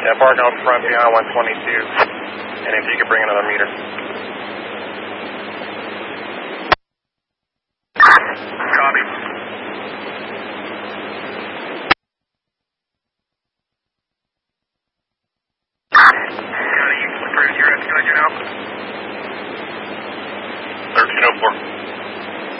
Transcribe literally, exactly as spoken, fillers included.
Yeah, park out front behind one twenty-two. And if you could bring another meter.